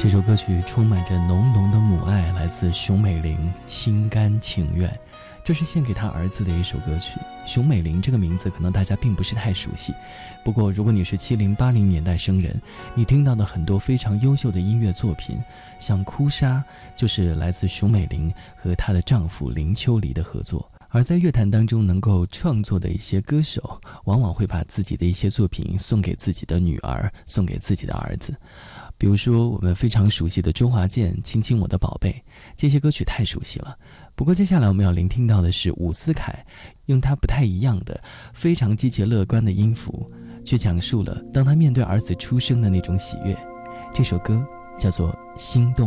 这首歌曲充满着浓浓的母爱，来自熊美玲，心甘情愿。这是献给他儿子的一首歌曲。熊美玲这个名字可能大家并不是太熟悉，不过如果你是70、80年代生人，你听到的很多非常优秀的音乐作品，像《哭砂》就是来自熊美玲和她的丈夫林秋离的合作。而在乐坛当中能够创作的一些歌手，往往会把自己的一些作品送给自己的女儿，送给自己的儿子。比如说我们非常熟悉的周华健《亲亲我的宝贝》，这些歌曲太熟悉了。不过接下来我们要聆听到的是伍思凯用他不太一样的非常积极乐观的音符，去讲述了当他面对儿子出生的那种喜悦。这首歌叫做《心动》。